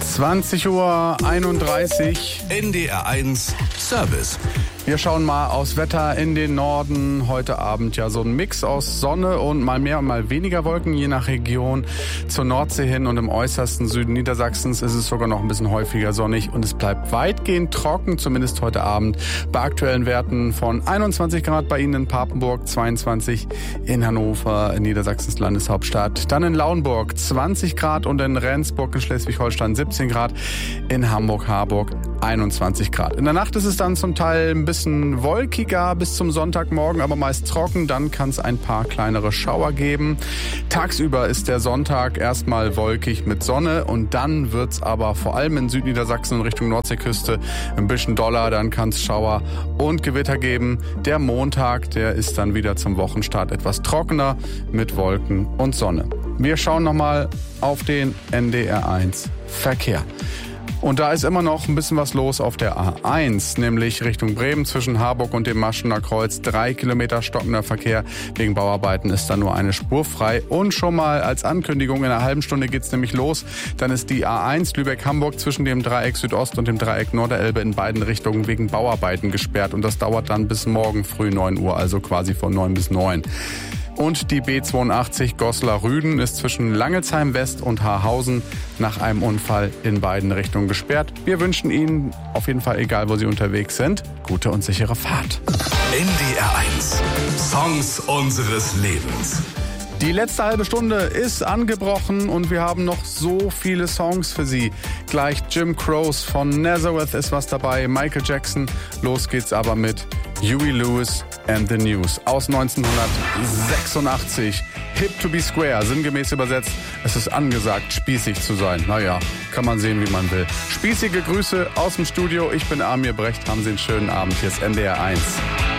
20:31 Uhr. NDR1 Service. Wir schauen mal aufs Wetter in den Norden. Heute Abend ja so ein Mix aus Sonne und mal mehr und mal weniger Wolken, je nach Region. Zur Nordsee hin und im äußersten Süden Niedersachsens ist es sogar noch ein bisschen häufiger sonnig und es bleibt weitgehend trocken, zumindest heute Abend. Bei aktuellen Werten von 21 Grad bei Ihnen in Papenburg, 22 in Hannover, in Niedersachsens Landeshauptstadt. Dann in Lauenburg 20 Grad und in Rendsburg in Schleswig-Holstein 17 Grad. In Hamburg-Harburg 21 Grad. In der Nacht ist es dann zum Teil ein bisschen wolkiger bis zum Sonntagmorgen, aber meist trocken. Dann kann es ein paar kleinere Schauer geben. Tagsüber ist der Sonntag erstmal wolkig mit Sonne und dann wird's aber vor allem in Südniedersachsen und Richtung Nordseeküste ein bisschen doller. Dann kann es Schauer und Gewitter geben. Der Montag, der ist dann wieder zum Wochenstart etwas trockener mit Wolken und Sonne. Wir schauen nochmal auf den NDR1 Verkehr. Und da ist immer noch ein bisschen was los auf der A1, nämlich Richtung Bremen zwischen Harburg und dem Maschener Kreuz. 3 Kilometer stockender Verkehr. Wegen Bauarbeiten ist da nur eine Spur frei. Und schon mal als Ankündigung, in einer halben Stunde geht's nämlich los. Dann ist die A1 Lübeck-Hamburg zwischen dem Dreieck Südost und dem Dreieck Norderelbe in beiden Richtungen wegen Bauarbeiten gesperrt. Und das dauert dann bis morgen früh 9 Uhr, also quasi von 9 bis 9. Und die B82 Goslar-Rüden ist zwischen Langelsheim West und Haarhausen nach einem Unfall in beiden Richtungen gesperrt. Wir wünschen Ihnen auf jeden Fall, egal wo Sie unterwegs sind, gute und sichere Fahrt. NDR1 Songs unseres Lebens. Die letzte halbe Stunde ist angebrochen und wir haben noch so viele Songs für Sie. Gleich Jim Croce von Nazareth ist was dabei, Michael Jackson. Los geht's aber mit Huey Lewis and the News aus 1986. Hip to be square, sinngemäß übersetzt, es ist angesagt, spießig zu sein. Naja, kann man sehen, wie man will. Spießige Grüße aus dem Studio, ich bin Amir Brecht, haben Sie einen schönen Abend, hier ist NDR1.